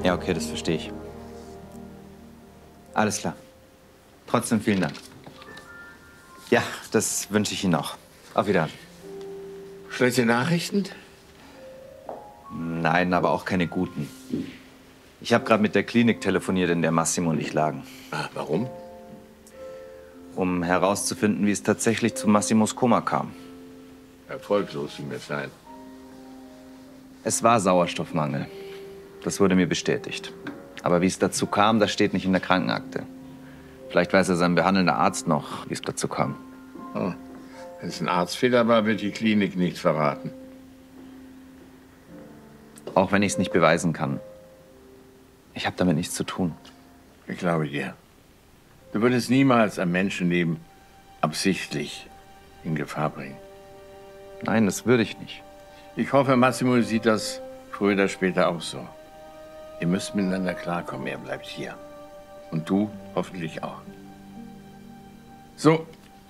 Ja, okay, das verstehe ich. Alles klar. Trotzdem vielen Dank. Ja, das wünsche ich Ihnen auch. Auf Wiedersehen. Schlechte Nachrichten? Nein, aber auch keine guten. Ich habe gerade mit der Klinik telefoniert, in der Massimo und ich lagen. Ah, warum? Um herauszufinden, wie es tatsächlich zu Massimos Koma kam. Erfolglos, wie mir scheint. Es war Sauerstoffmangel. Das wurde mir bestätigt. Aber wie es dazu kam, das steht nicht in der Krankenakte. Vielleicht weiß ja sein behandelnder Arzt noch, wie es dazu kam. Oh. Wenn es ein Arztfehler war, wird die Klinik nichts verraten. Auch wenn ich es nicht beweisen kann. Ich habe damit nichts zu tun. Ich glaube dir. Du würdest niemals ein Menschenleben absichtlich in Gefahr bringen. Nein, das würde ich nicht. Ich hoffe, Massimo sieht das früher oder später auch so. Ihr müsst miteinander klarkommen, er bleibt hier. Und du hoffentlich auch. So,